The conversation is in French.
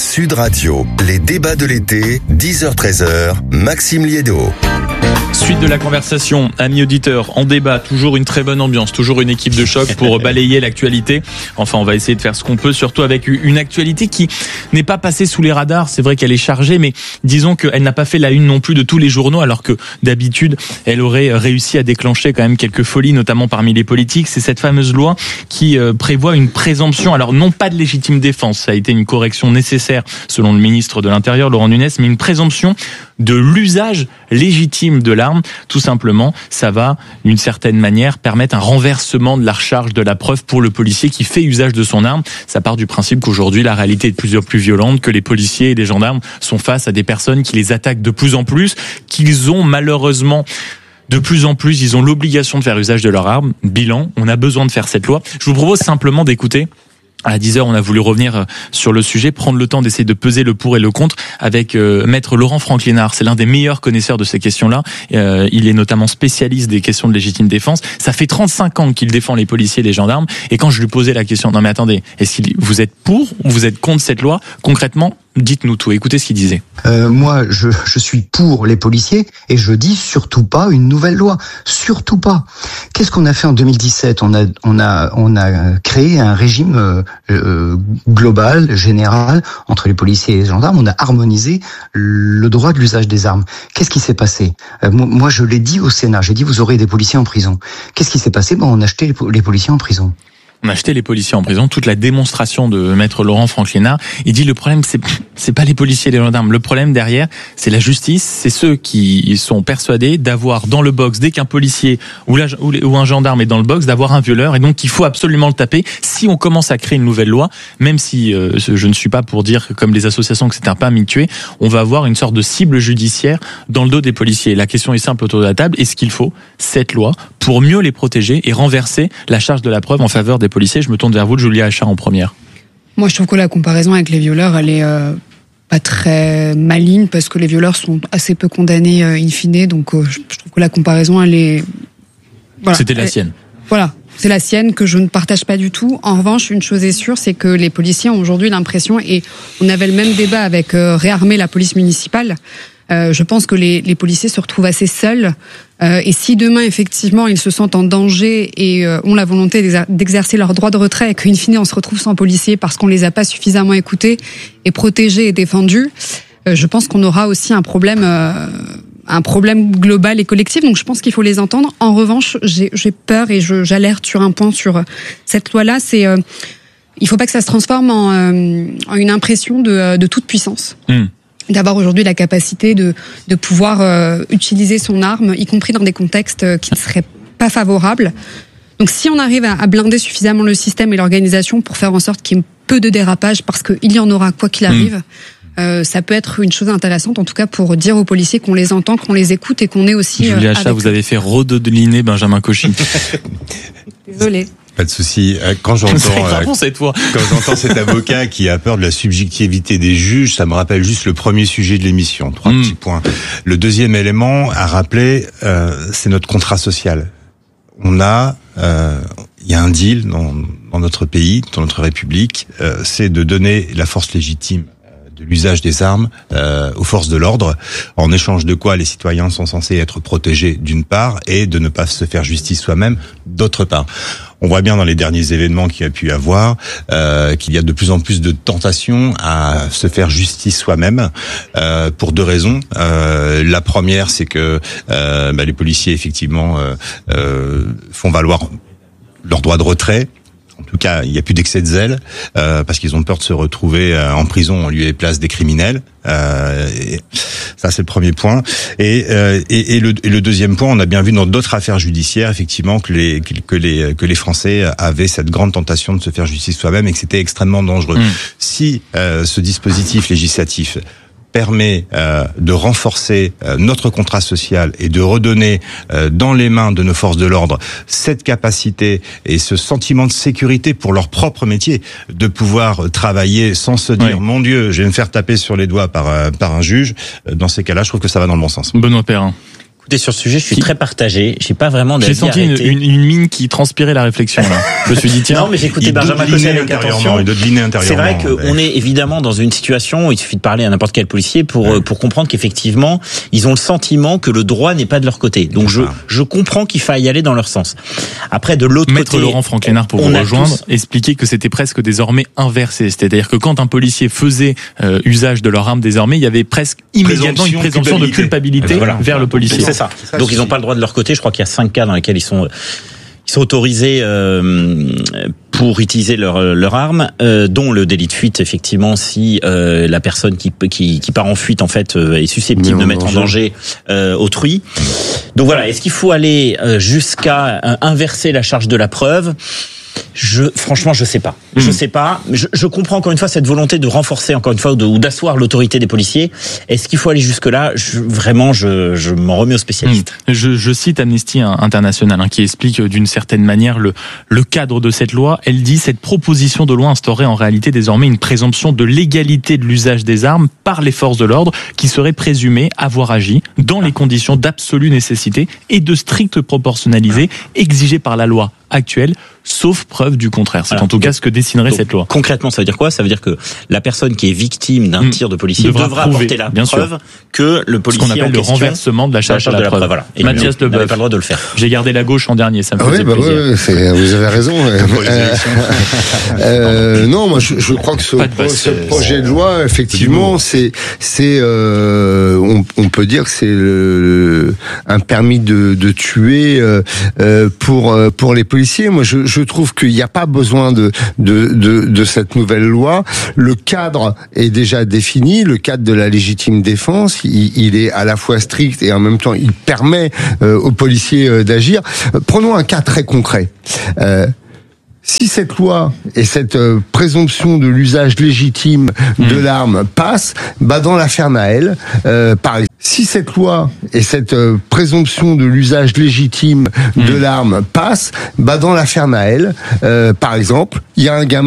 Sud Radio, les débats de l'été, 10h-13h, Maxime Liédot. Suite de la conversation, amis auditeurs, en débat, toujours une très bonne ambiance, toujours une équipe de choc pour balayer l'actualité. Enfin, on va essayer de faire ce qu'on peut, surtout avec une actualité qui n'est pas passée sous les radars. C'est vrai qu'elle est chargée, mais disons qu'elle n'a pas fait la une non plus de tous les journaux, alors que d'habitude, elle aurait réussi à déclencher quand même quelques folies, notamment parmi les politiques. C'est cette fameuse loi qui prévoit une présomption, alors non pas de légitime défense, ça a été une correction nécessaire selon le ministre de l'Intérieur, Laurent Nunez, mais une présomption de l'usage légitime de l'arme. Tout simplement, ça va, d'une certaine manière, permettre un renversement de la recharge de la preuve pour le policier qui fait usage de son arme. Ça part du principe qu'aujourd'hui, la réalité est de plus en plus violente, que les policiers et les gendarmes sont face à des personnes qui les attaquent de plus en plus, qu'ils ont malheureusement... De plus en plus, ils ont l'obligation de faire usage de leur arme. Bilan, on a besoin de faire cette loi. Je vous propose simplement d'écouter. À 10h, on a voulu revenir sur le sujet, prendre le temps d'essayer de peser le pour et le contre avec maître Laurent Franclinard. C'est l'un des meilleurs connaisseurs de ces questions-là. Il est notamment spécialiste des questions de légitime défense. Ça fait 35 ans qu'il défend les policiers et les gendarmes. Et quand je lui posais la question, non mais attendez, est-ce que vous êtes pour ou vous êtes contre cette loi? Concrètement, dites-nous tout. Écoutez ce qu'il disait. Moi, je suis pour les policiers et je dis surtout pas une nouvelle loi. Surtout pas. Qu'est-ce qu'on a fait en 2017 ? On a créé un régime global, général, entre les policiers et les gendarmes. On a harmonisé le droit de l'usage des armes. Qu'est-ce qui s'est passé ? Moi, je l'ai dit au Sénat. J'ai dit, vous aurez des policiers en prison. Qu'est-ce qui s'est passé ? On a acheté les policiers en prison. On a acheté les policiers en prison. Toute la démonstration de maître Laurent Franclinard, il dit le problème c'est pas les policiers et les gendarmes. Le problème derrière, c'est la justice. C'est ceux qui sont persuadés d'avoir dans le box, dès qu'un policier ou un gendarme est dans le box, d'avoir un violeur, et donc il faut absolument le taper. Si on commence à créer une nouvelle loi, même si je ne suis pas pour dire comme les associations que c'est un permis de tuer, on va avoir une sorte de cible judiciaire dans le dos des policiers. La question est simple autour de la table, est-ce qu'il faut cette loi pour mieux les protéger et renverser la charge de la preuve en faveur des policiers? Je me tourne vers vous, Julia Achard, en première. Moi, je trouve que la comparaison avec les violeurs, elle est pas très maligne, parce que les violeurs sont assez peu condamnés in fine, donc je trouve que la comparaison, elle est... Voilà, c'était la sienne. Voilà, c'est la sienne que je ne partage pas du tout. En revanche, une chose est sûre, c'est que les policiers ont aujourd'hui l'impression, et on avait le même débat avec réarmer la police municipale, je pense que les policiers se retrouvent assez seuls. Et si demain, effectivement, ils se sentent en danger et ont la volonté d'exercer leur droit de retrait, et qu'in fine, on se retrouve sans policiers parce qu'on les a pas suffisamment écoutés et protégés et défendus, je pense qu'on aura aussi un problème global et collectif. Donc, je pense qu'il faut les entendre. En revanche, j'ai peur et j'alerte sur un point sur cette loi-là. C'est il faut pas que ça se transforme en une impression de toute puissance. D'avoir aujourd'hui la capacité de pouvoir utiliser son arme, y compris dans des contextes qui ne seraient pas favorables. Donc si on arrive à blinder suffisamment le système et l'organisation pour faire en sorte qu'il y ait peu de dérapages, parce qu'il y en aura quoi qu'il arrive, ça peut être une chose intéressante, en tout cas pour dire aux policiers qu'on les entend, qu'on les écoute et qu'on est aussi... Julia Achard, vous avez fait redodeliner Benjamin Cauchy. Désolée. Pas de souci. Quand j'entends cet avocat qui a peur de la subjectivité des juges, ça me rappelle juste le premier sujet de l'émission. 3 petits points. Le deuxième élément à rappeler, c'est notre contrat social. Il y a un deal dans notre pays, dans notre République, c'est de donner la force légitime de l'usage des armes aux forces de l'ordre, en échange de quoi les citoyens sont censés être protégés d'une part, et de ne pas se faire justice soi-même d'autre part. On voit bien dans les derniers événements qu'il y a pu avoir qu'il y a de plus en plus de tentations à se faire justice soi-même pour deux raisons. La première, c'est que les policiers effectivement font valoir leur droit de retrait. En tout cas, il n'y a plus d'excès de zèle parce qu'ils ont peur de se retrouver en prison en lieu et place des criminels. Et ça, c'est le premier point. Et le deuxième point, on a bien vu dans d'autres affaires judiciaires, effectivement, que les Français avaient cette grande tentation de se faire justice soi-même et que c'était extrêmement dangereux. Si ce dispositif législatif permet de renforcer notre contrat social et de redonner dans les mains de nos forces de l'ordre cette capacité et ce sentiment de sécurité pour leur propre métier, de pouvoir travailler sans se dire mon Dieu, je vais me faire taper sur les doigts par un juge. Dans ces cas-là, je trouve que ça va dans le bon sens. Benoît Perrin. Écoutez, sur ce sujet, je suis très partagé. J'ai pas vraiment d'avis. J'ai senti une mine qui transpirait la réflexion, là. Je me suis dit, tiens. Non, mais j'ai écouté Benjamin Cosset avec attention. C'est vrai qu'on est évidemment dans une situation où il suffit de parler à n'importe quel policier pour comprendre qu'effectivement, ils ont le sentiment que le droit n'est pas de leur côté. Donc, je comprends qu'il faille aller dans leur sens. Après, de l'autre côté. Maître Laurent Franclénard, pour vous rejoindre, expliquer que c'était presque désormais inversé. C'est-à-dire que quand un policier faisait usage de leur arme désormais, il y avait presque immédiatement une présomption de culpabilité vers le policier. C'est ça. Donc ils n'ont pas le droit de leur côté. Je crois qu'il y a 5 cas dans lesquels ils sont autorisés pour utiliser leur arme, dont le délit de fuite, effectivement, si la personne qui part en fuite en fait est susceptible de mettre en danger autrui. Donc est-ce qu'il faut aller jusqu'à inverser la charge de la preuve ? Franchement, je sais pas. Je sais pas. Je comprends encore une fois cette volonté de renforcer encore une fois ou d'asseoir l'autorité des policiers. Est-ce qu'il faut aller jusque-là ? Je m'en remets aux spécialistes. Je cite Amnesty International qui explique d'une certaine manière le cadre de cette loi. Elle dit: cette proposition de loi instaurait en réalité désormais une présomption de légalité de l'usage des armes par les forces de l'ordre qui seraient présumées avoir agi dans les conditions d'absolue nécessité et de stricte proportionnalité exigées par la loi actuelle, sauf preuve du contraire. C'est en tout cas ce que dessinerait cette loi. Concrètement, ça veut dire quoi ? Ça veut dire que la personne qui est victime d'un tir de policier devra apporter la preuve que le policier ce qu'on appelle le renversement de la charge de la preuve. Voilà. Et Mathias Leboeuf n'avait pas le droit de le faire. J'ai gardé la gauche en dernier, ça me faisait plaisir. Vous avez raison. Non, moi je crois que ce projet de loi, effectivement, on peut dire que c'est un permis de tuer pour les policiers. Moi, je trouve qu'il n'y a pas besoin de cette nouvelle loi. Le cadre est déjà défini, le cadre de la légitime défense. Il est à la fois strict et en même temps, il permet aux policiers d'agir. Prenons un cas très concret. Si cette loi et cette présomption de l'usage légitime de l'arme passe, dans l'affaire Naël, par exemple, si cette loi et cette présomption de l'usage légitime de l'arme passe, dans l'affaire Naël, par exemple, il y a un gamin